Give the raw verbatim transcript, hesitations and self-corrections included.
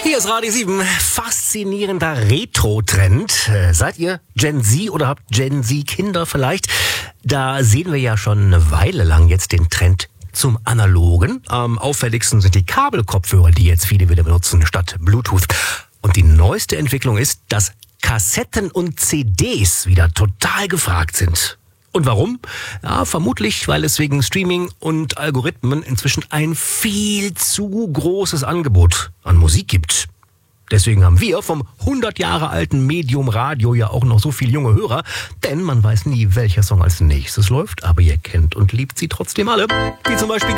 Hier ist Radio sieben. Faszinierender Retro-Trend. Äh, seid ihr Gen Z oder habt Gen Z-Kinder vielleicht? Da sehen wir ja schon eine Weile lang jetzt den Trend zum Analogen. Am auffälligsten sind die Kabelkopfhörer, die jetzt viele wieder benutzen, statt Bluetooth. Und die neueste Entwicklung ist, dass Kassetten und C Ds wieder total gefragt sind. Und warum? Ja, vermutlich, weil es wegen Streaming und Algorithmen inzwischen ein viel zu großes Angebot an Musik gibt. Deswegen haben wir vom hundert Jahre alten Medium Radio ja auch noch so viele junge Hörer, denn man weiß nie, welcher Song als nächstes läuft, aber ihr kennt und liebt sie trotzdem alle. Wie zum Beispiel